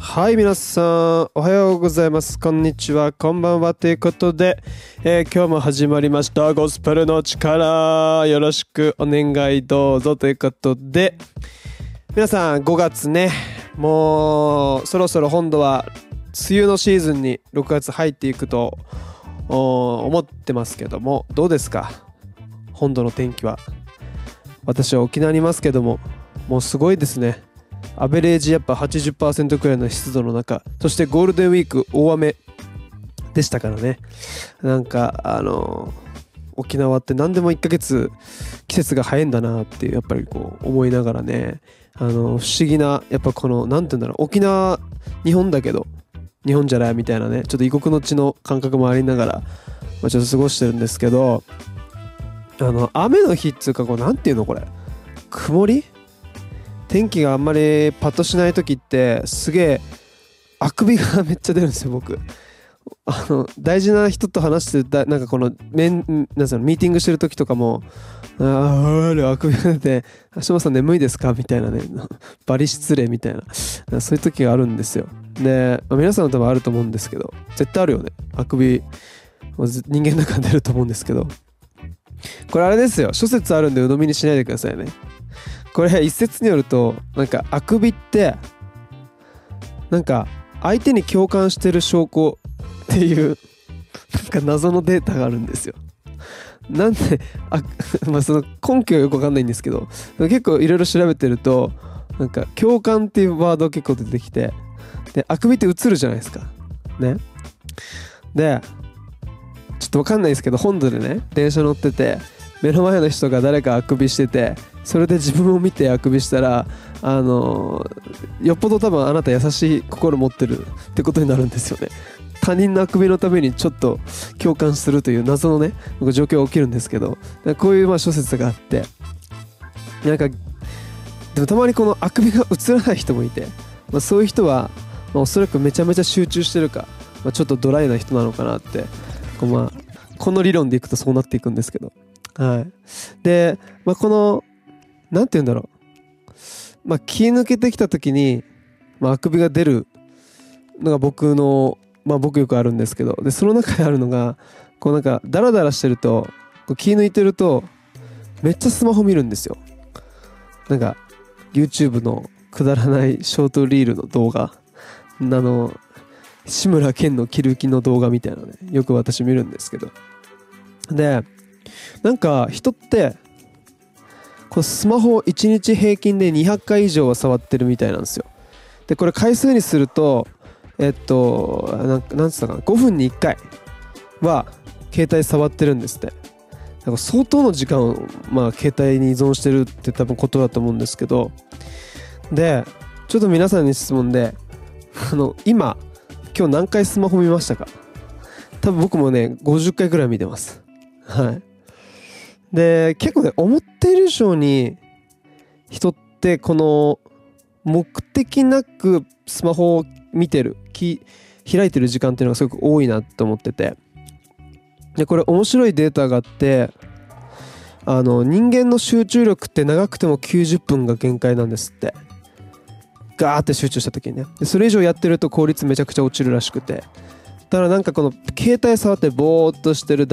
はい、皆さん、おはようございます。こんにちは、こんばんは。ということで、今日も始まりました。ゴスペルの力。よろしくお願いどうぞ。ということで、皆さん、5月ね、もう、そろそろ本土は、梅雨のシーズンに6月入っていくと思ってますけども、どうですか？本土の天気は。私は沖縄にいますけども、もうすごいですね。アベレージやっぱ 80% くらいの湿度の中、そしてゴールデンウィーク大雨でしたからね。なんか沖縄って何でも1ヶ月季節が早いんだなってやっぱりこう思いながらね、不思議なやっぱこのなんて言うんだろう、沖縄日本だけど日本じゃないみたいなね、ちょっと異国の地の感覚もありながら、ちょっと過ごしてるんですけど、雨の日っていうかこうなんていうのこれ、曇り天気があんまりパッとしない時ってすげえあくびがめっちゃ出るんですよ。僕大事な人と話してなんかこのなんミーティングしてる時とかもあくびが出て「島さん眠いですか?」みたいなねバリ失礼みたいな、そういう時があるんですよ。で、皆さんの多分あると思うんですけど、絶対あるよね、あくび。人間の中で出ると思うんですけど、これあれですよ、諸説あるんで鵜呑みにしないでくださいね。これ一説によると、なんかあくびってなんか相手に共感してる証拠っていうなんか謎のデータがあるんですよ。なんでその根拠はよくわかんないんですけど、結構いろいろ調べてると、なんか共感っていうワード結構出てきて、であくびって映るじゃないですかね。でちょっとわかんないですけど、本土でね電車乗ってて目の前の人が誰かあくびしてて、それで自分を見てあくびしたらよっぽど多分あなた優しい心持ってるってことになるんですよね。他人のあくびのためにちょっと共感するという謎のね状況が起きるんですけど、こういう諸説があって、なんかでもたまにこのあくびが映らない人もいて、そういう人は、おそらくめちゃめちゃ集中してるか、ちょっとドライな人なのかなってこの理論でいくとそうなっていくんですけど、はい。で、このなんて言うんだろう、気抜けてきた時に、あくびが出るのが僕よくあるんですけど、でその中であるのが、こうなんかダラダラしてると、こう気抜いてるとめっちゃスマホ見るんですよ。なんか YouTube のくだらないショートリールの動画、志村けんのキルキの動画みたいなね、よく私見るんですけど、でなんか人ってこのスマホを1日平均で200回以上は触ってるみたいなんですよ。でこれ回数にするとなんつったかな、5分に1回は携帯触ってるんですって。だから相当の時間を、携帯に依存してるって多分ことだと思うんですけど、でちょっと皆さんに質問で、今日何回スマホ見ましたか？多分僕もね50回ぐらい見てます。はい。で結構ね、思っている以上に人ってこの目的なくスマホを見てる、開いてる時間っていうのがすごく多いなと思ってて、でこれ面白いデータがあって、人間の集中力って長くても90分が限界なんですって。ガーって集中した時にね。でそれ以上やってると効率めちゃくちゃ落ちるらしくて、だからなんかこの携帯触ってぼーっとしてる